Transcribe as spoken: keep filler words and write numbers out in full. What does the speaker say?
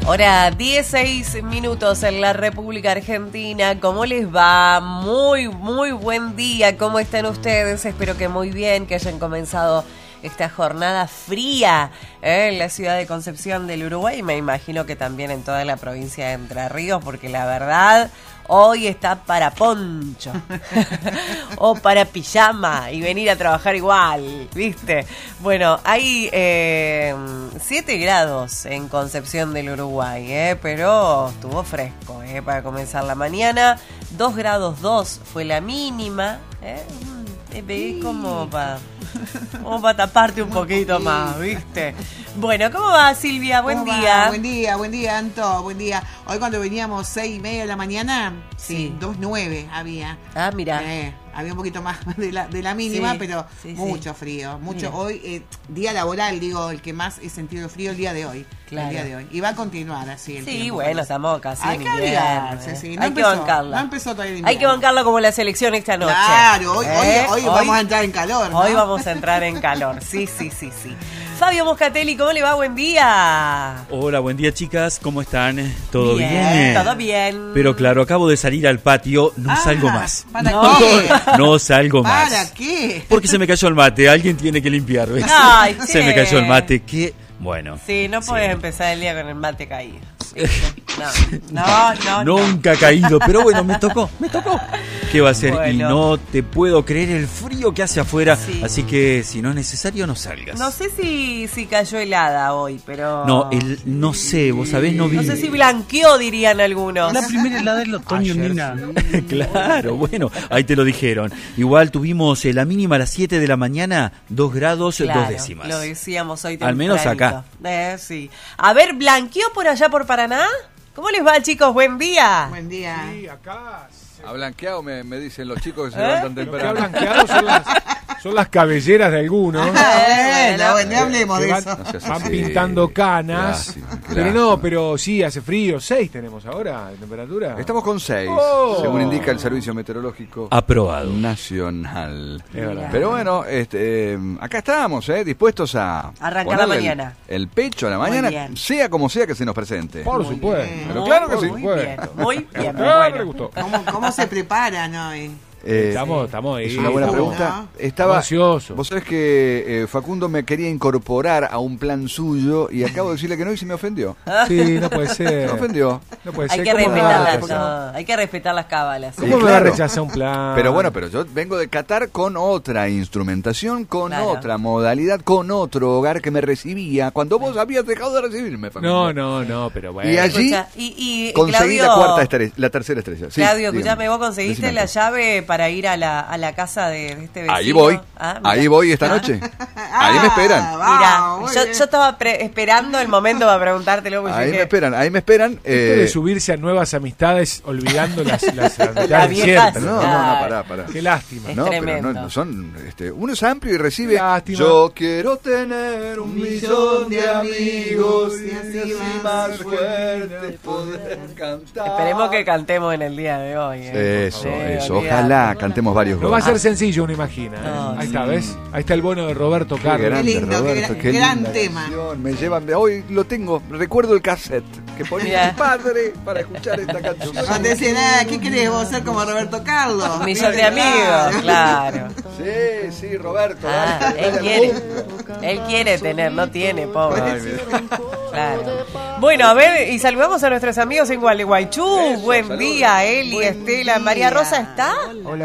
Hora dieciséis minutos en la República Argentina. ¿Cómo les va? Muy, muy buen día. ¿Cómo están ustedes? Espero que muy bien, que hayan comenzado esta jornada fría ¿eh? en la ciudad de Concepción del Uruguay. Me imagino que también en toda la provincia de Entre Ríos, porque la verdad, hoy está para poncho o para pijama y venir a trabajar igual, ¿viste? Bueno, hay eh, siete grados en Concepción del Uruguay, ¿eh? Pero estuvo fresco ¿eh? para comenzar la mañana. dos grados dos fue la mínima, ¿eh? Es como para como para taparte un poquito más, ¿viste? Bueno, ¿cómo va, Silvia? Buen día. Va? Buen día, buen día, Anto, buen día. Hoy cuando veníamos seis y media de la mañana, sí, dos nueve había. Ah, mira. Eh, había un poquito más de la, de la mínima, sí, pero sí, mucho sí. frío, mucho. Mira. Hoy, eh, día laboral, digo, el que más he sentido frío el día de hoy. Claro. El día de hoy. Y va a continuar así el Sí, tiempo, bueno, estamos casi Hay en que invierno, abrigarse, eh. sí. No Hay empezó, que bancarla. No empezó todavía el Hay que bancarla como la selección esta noche. Claro, hoy, ¿Eh? hoy, hoy, hoy vamos a entrar en calor, ¿no? Hoy vamos a entrar en calor, sí, sí, sí, sí. Fabio Moscatelli, ¿cómo le va? Buen día. Hola, buen día, chicas, ¿cómo están? ¿Todo bien? bien? Todo bien. Pero claro, acabo de salir al patio, no ah, salgo más. ¿Para no, qué? No salgo más. ¿Para qué? Porque se me cayó el mate, alguien tiene que limpiar, ¿ves? Ay, sí. Se me cayó el mate, qué bueno. Sí, no puedes sí. empezar el día con el mate caído. No, no, no. Nunca no. ha caído, pero bueno, me tocó, me tocó. ¿Qué va a hacer? Bueno. Y no te puedo creer el frío que hace afuera, sí. así que si no es necesario, no salgas. No sé si, si cayó helada hoy, pero... No, el, no sé, vos sabés, no vi... No sé si blanqueó, dirían algunos. La primera helada del otoño, Nina. Claro, bueno, ahí te lo dijeron. Igual tuvimos eh, la mínima a las siete de la mañana, dos grados, claro, dos décimas. Lo decíamos hoy al menos acá. Eh, sí. A ver, ¿blanqueó por allá por Paraná? ¿Cómo les va, chicos? Buen día. Buen día. Sí, acá. Ha blanqueado, me, me dicen los chicos que se ¿Eh? levantan temprano. Lo que ha blanqueado son las, son las cabelleras de algunos. Ah, bueno, bueno, no hablemos de van, eso. No van sí. pintando canas. Lástima, pero lástima. no, pero sí, hace frío. Seis tenemos ahora de temperatura. Estamos con seis, Oh. según indica el Servicio Meteorológico Aprobado. Nacional. Es verdad. Pero bueno, este, eh, acá estamos, eh, dispuestos a arrancar la ponerle mañana. El, el pecho a la mañana, bien. sea como sea que se nos presente. Por Muy supuesto. bien. Pero claro que Por sí. Muy supuesto. bien, muy bien. Ah, Bueno. me gustó. ¿Cómo, ¿Cómo se preparan hoy? Eh, Estamos, estamos ahí. Es una buena Sí, pregunta. ¿no? Estaba, Ansioso. vos sabés que eh, Facundo me quería incorporar a un plan suyo y acabo de decirle que no y se me ofendió. Sí, no puede ser. Se me ofendió. No puede Hay ser. que ¿Cómo me respetar va a las, rechazar? no, hay que respetar las cábalas. ¿Cómo Sí, me va a claro. rechazar un plan? Pero bueno, pero yo vengo de Qatar con otra instrumentación, con Claro. otra modalidad, con otro hogar que me recibía cuando vos habías dejado de recibirme, Facundo. No, no, no, pero bueno. Y allí Escucha, y, y conseguí Claudio, la cuarta estrella, la tercera estrella. Sí, Claudio, dígame. escuchame, vos conseguiste Decime la algo. llave para ir a la, a la casa de este vecino. Ahí voy, Ah, mira. ahí voy esta Ah. noche. Ahí me esperan. Ah, Mira, vamos, yo, muy bien. yo estaba pre- esperando el momento para preguntártelo. Porque yo Ahí dije, me esperan, ahí me esperan. Esto de Eh, subirse a nuevas amistades olvidando las, las amistades Las viejas. ciertas. no, no, Claro. no, pará, pará. Qué lástima. Es No, pero tremendo. no, no son, este, uno es amplio y recibe. Lástima. Yo quiero tener un millón de amigos y así más fuerte poder cantar. Esperemos que cantemos en el día de hoy. eh, Eso, por favor. eso. Sí, Ojalá olvidate. cantemos varios No va a goles. ser sencillo, uno imagina. ¿eh? No, Ahí sí. está, ¿ves? Ahí está el bono de Roberto Qué Carlos. grande, lindo, qué Roberto, gra- qué gran linda tema. canción. Me llevan, hoy lo tengo, recuerdo el cassette que ponía Mirá. mi padre para escuchar esta canción. No te decía nada, ¿qué querés vos ser como Roberto Carlos? Un millón de amigos, claro. Sí, sí, Roberto. Ah, dale, él dale, quiere, dale. él quiere tener, no tiene, pobre. Ay, mira. Claro. Bueno, a ver, y saludamos a nuestros amigos en Gualeguaychú. Eso, Buen saludos. día, Eli, Buen Estela. día. María Rosa, ¿está? Hola,